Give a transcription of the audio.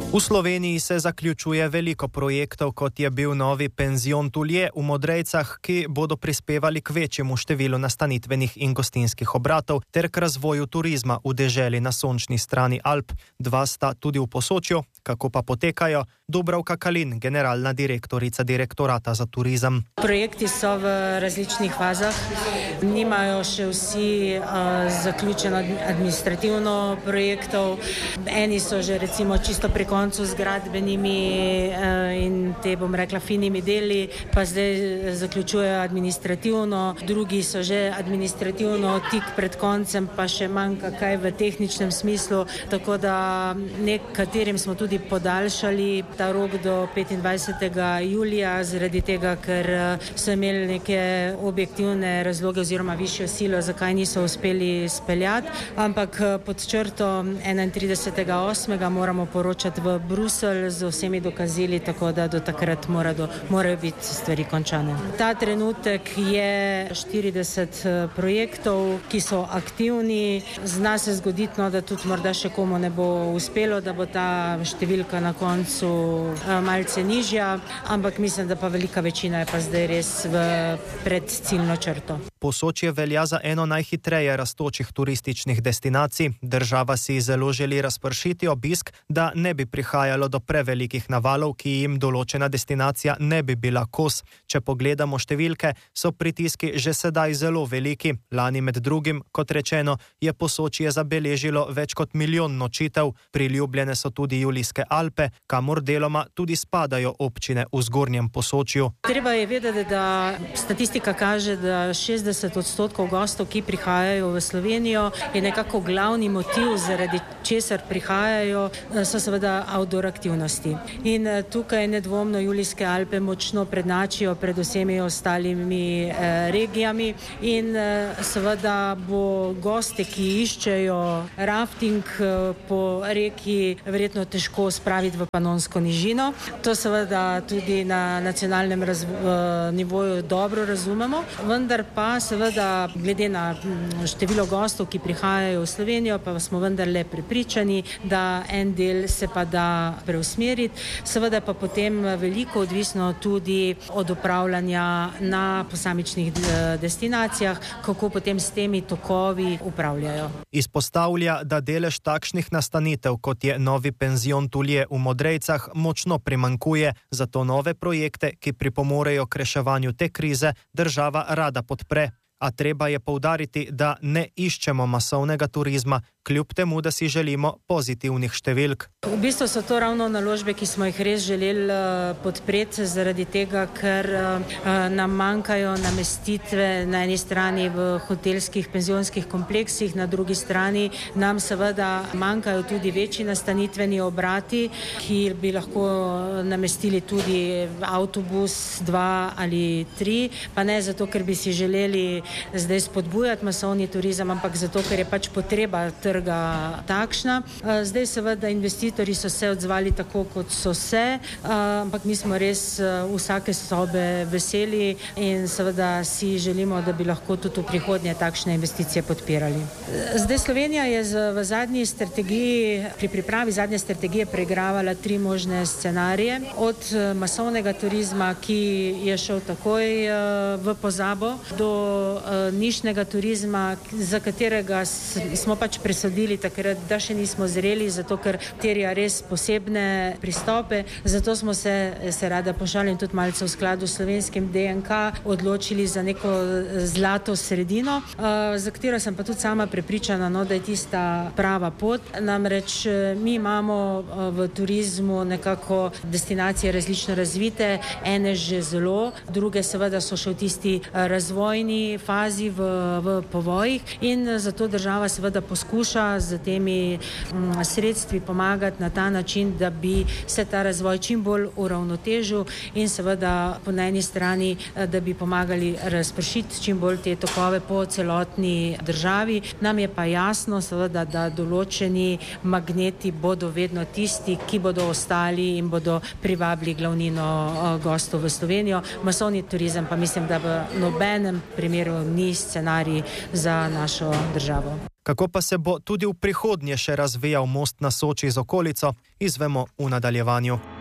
V Sloveniji se zaključuje veliko projektov, kot je bil novi penzion Tulje v Modrejcah, ki bodo prispevali k večjemu številu nastanitvenih in gostinskih obratov ter k razvoju turizma v deželi na sončni strani Alp. Dva sta tudi v Posočju. Kako pa potekajo? Dubravka Kalin, generalna direktorica Direktorata za turizem. Projekti so v različnih fazah. Nimajo še vsi zaključeno administrativno projektov. Eni so že recimo čisto pri koncu z gradbenimi in te, bom rekla, finimi deli, pa zdaj zaključujejo administrativno. Drugi so že administrativno tik pred koncem, pa še manjka kaj v tehničnem smislu. Tako da nekaterim smo tudi podaljšali ta rok do 25. julija, zaradi tega, ker so imeli neke objektivne razloge oziroma višjo silo, zakaj niso uspeli speljati. Ampak pod črto 31.8. moramo poročati v Bruselj z vsemi dokazili, tako da do takrat morajo biti stvari končane. Ta trenutek je 40 projektov, ki so aktivni. Zna se zgoditi, da tudi morda še komu ne bo uspelo, da bo ta številka na koncu malce nižja, ampak mislim, da pa velika večina je pa zdaj res pred ciljno črto. Posočje velja za eno najhitreje rastočih turističnih destinacij. Država si zelo želi razpršiti obisk, da ne bi prihajalo do prevelikih navalov, ki jim določena destinacija ne bi bila kos. Če pogledamo številke, so pritiski že sedaj zelo veliki. Lani med drugim, kot rečeno, je Posočje zabeležilo več kot 1 milijon nočitev. Priljubljene so tudi Julijske Alpe, kamor deloma tudi spadajo občine v Zgornjem Posočju. Treba je vedeti, da statistika kaže, da 60% gostov, ki prihajajo v Slovenijo, je nekako glavni motiv, zaradi česar prihajajo, so seveda outdoor aktivnosti. In tukaj nedvomno Julijske Alpe močno prednačijo pred vsemi ostalimi regijami in seveda bo goste, ki iščejo rafting po reki, verjetno težko spraviti v Panonsko nižino. To seveda tudi na nacionalnem nivoju dobro razumemo, vendar pa seveda glede na število gostov, ki prihajajo v Slovenijo, pa smo vendarle prepričani, da en del se pa da preusmeriti. Seveda pa potem veliko odvisno tudi od upravljanja na posamičnih destinacijah, kako potem s temi tokovi upravljajo. Izpostavlja, da delež takšnih nastanitev, kot je novi penzion Tulje v Modrejcah, močno primanjkuje, zato nove projekte, ki pripomorejo k reševanju te krize, država rada podpre. A treba je poudariti, da ne iščemo masovnega turizma, kljub temu, da si želimo pozitivnih številk. V bistvu so to ravno naložbe, ki smo jih res želeli podpreti, zaradi tega, ker nam manjkajo namestitve na eni strani v hotelskih, penzionskih kompleksih, na drugi strani nam seveda manjkajo tudi večji nastanitveni obrati, ki bi lahko namestili tudi avtobus, 2 ali 3, pa ne zato, ker bi si želeli zdaj spodbujati masovni turizem, ampak zato, ker je pač potreba trga takšna. Zdaj seveda investitorji so se odzvali tako, kot so se, ampak mi smo res vsake sobe veseli in seveda si želimo, da bi lahko tudi v prihodnje takšne investicije podpirali. Zdaj Slovenija je v zadnji strategiji, pri pripravi zadnje strategije preigravala 3 možne scenarije. Od masovnega turizma, ki je šel takoj v pozabo, do nišnega turizma, za katerega smo pač presodili takrat, da še nismo zreli, zato ker terja res posebne pristope. Zato smo se rada pošalim tudi malce v skladu s slovenskim DNK odločili za neko zlato sredino, za katero sem pa tudi sama prepričana, da je tista prava pot. Namreč mi imamo v turizmu nekako destinacije različno razvite, ene že zelo, druge seveda so še v tisti razvojni fazi, v povojih in zato država seveda poskuša z temi sredstvi pomagati na ta način, da bi se ta razvoj čim bolj uravnotežil in seveda po eni strani, da bi pomagali razpršiti čim bolj te tokove po celotni državi. Nam je pa jasno seveda, da določeni magneti bodo vedno tisti, ki bodo ostali in bodo privabili glavnino gostov v Slovenijo. Masovni turizem pa mislim, da v nobenem primeru ni scenarij za našo državo. Kako pa se bo tudi v prihodnje še razvijal most na Soči z okolico, izvemo v nadaljevanju.